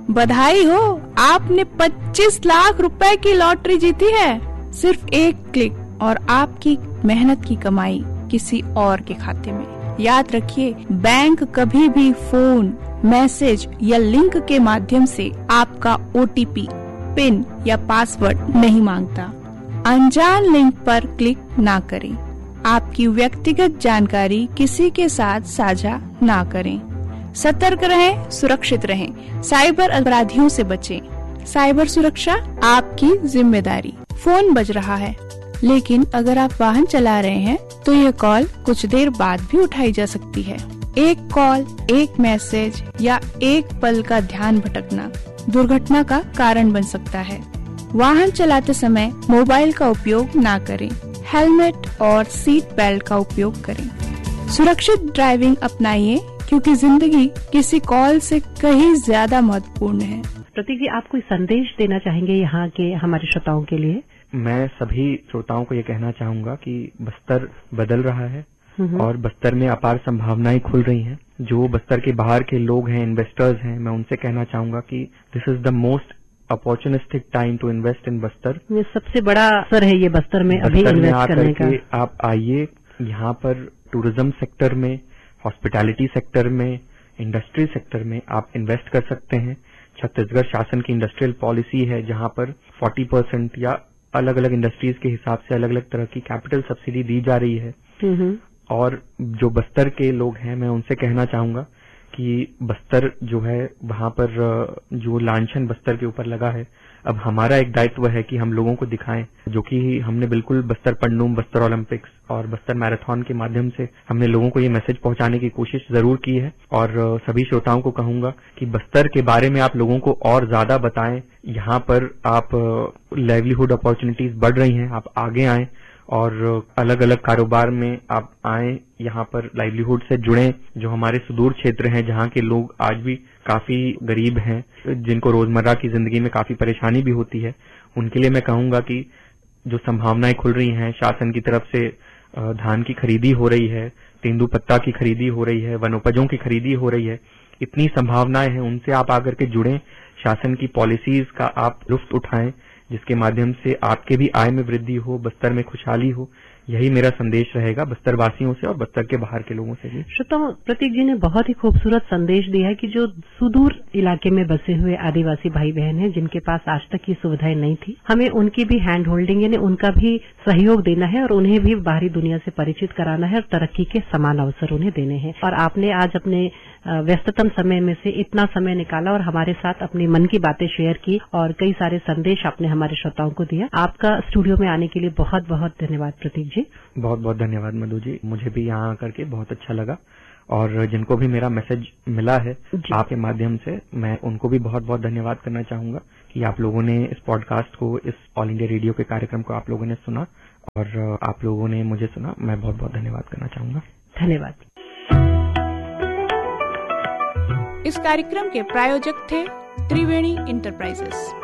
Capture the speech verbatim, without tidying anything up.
बधाई हो, आपने पच्चीस लाख रुपए की लॉटरी जीती है। सिर्फ एक क्लिक और आपकी मेहनत की कमाई किसी और के खाते में। याद रखिए, बैंक कभी भी फोन, मैसेज या लिंक के माध्यम से आपका ओ टी पी, पिन या पासवर्ड नहीं मांगता। अनजान लिंक पर क्लिक ना करें। आपकी व्यक्तिगत जानकारी किसी के साथ साझा ना करें। सतर्क रहें, सुरक्षित रहें, साइबर अपराधियों से बचें। साइबर सुरक्षा आपकी जिम्मेदारी। फोन बज रहा है, लेकिन अगर आप वाहन चला रहे हैं तो यह कॉल कुछ देर बाद भी उठाई जा सकती है। एक कॉल, एक मैसेज या एक पल का ध्यान भटकना दुर्घटना का कारण बन सकता है। वाहन चलाते समय मोबाइल का उपयोग ना करें। हेलमेट और सीट बेल्ट का उपयोग करें। सुरक्षित ड्राइविंग अपनाइए, क्योंकि जिंदगी किसी कॉल से कहीं ज्यादा महत्वपूर्ण है। प्रतीक जी, आप कोई संदेश देना चाहेंगे यहाँ के हमारे श्रोताओं के लिए? मैं सभी श्रोताओं को ये कहना चाहूंगा कि बस्तर बदल रहा है और बस्तर में अपार संभावनाएं खुल रही हैं। जो बस्तर के बाहर के लोग हैं, इन्वेस्टर्स हैं, मैं उनसे कहना चाहूंगा कि this is the most opportunistic time to invest in Bastar. ये सबसे बड़ा अवसर है ये बस्तर में अभी इन्वेस्ट करने का। आप आइए, यहाँ पर टूरिज्म सेक्टर में, हॉस्पिटैलिटी सेक्टर में, इंडस्ट्री सेक्टर में आप इन्वेस्ट कर सकते हैं। छत्तीसगढ़ शासन की इंडस्ट्रियल पॉलिसी है जहां पर चालीस परसेंट या अलग अलग इंडस्ट्रीज के हिसाब से अलग अलग तरह की कैपिटल सब्सिडी दी जा रही है। और जो बस्तर के लोग हैं, मैं उनसे कहना चाहूंगा कि बस्तर जो है वहां पर जो लांछन बस्तर के ऊपर लगा है, अब हमारा एक दायित्व है कि हम लोगों को दिखाएं, जो कि हमने बिल्कुल बस्तर पन्नूम, बस्तर ओलंपिक्स और बस्तर मैराथन के माध्यम से हमने लोगों को ये मैसेज पहुंचाने की कोशिश जरूर की है। और सभी श्रोताओं को कहूंगा कि बस्तर के बारे में आप लोगों को और ज्यादा बताएं। यहाँ पर आप लाइवलीहुड अपॉर्चुनिटीज बढ़ रही हैं, आप आगे आएं और अलग अलग कारोबार में आप आएं, यहाँ पर लाइवलीहुड से जुड़ें। जो हमारे सुदूर क्षेत्र हैं, जहाँ के लोग आज भी काफी गरीब हैं, जिनको रोजमर्रा की जिंदगी में काफी परेशानी भी होती है, उनके लिए मैं कहूंगा कि जो संभावनाएं खुल रही हैं, शासन की तरफ से धान की खरीदी हो रही है, तेंदुपत्ता की खरीदी हो रही है, वनोपजों की खरीदी हो रही है, इतनी संभावनाएं हैं, उनसे आप आकर के जुड़ें। शासन की पॉलिसीज का आप लुत्फ उठाएं, जिसके माध्यम से आपके भी आय में वृद्धि हो, बस्तर में खुशहाली हो। यही मेरा संदेश रहेगा बस्तर वासियों से और बस्तर के बाहर के लोगों से भी। श्रोताओं, प्रतीक जी ने बहुत ही खूबसूरत संदेश दिया है कि जो सुदूर इलाके में बसे हुए आदिवासी भाई बहन हैं, जिनके पास आज तक ये सुविधाएं नहीं थी, हमें उनकी भी हैंड होल्डिंग यानी उनका भी सहयोग देना है और उन्हें भी बाहरी दुनिया से परिचित कराना है और तरक्की के समान अवसर उन्हें देने हैं। और आपने आज अपने व्यस्ततम समय में से इतना समय निकाला और हमारे साथ अपनी मन की बातें शेयर की और कई सारे संदेश आपने हमारे श्रोताओं को दिया। आपका स्टूडियो में आने के लिए बहुत बहुत धन्यवाद प्रतीक जी। बहुत बहुत धन्यवाद मधु जी, मुझे भी यहाँ आकर के बहुत अच्छा लगा। और जिनको भी मेरा मैसेज मिला है आपके माध्यम से, मैं उनको भी बहुत बहुत धन्यवाद करना चाहूंगा कि आप लोगों ने इस पॉडकास्ट को, इस ऑल इंडिया रेडियो के कार्यक्रम को आप लोगों ने सुना और आप लोगों ने मुझे सुना। मैं बहुत बहुत धन्यवाद करना चाहूंगा। धन्यवाद। इस कार्यक्रम के प्रायोजक थे त्रिवेणी इंटरप्राइजेस।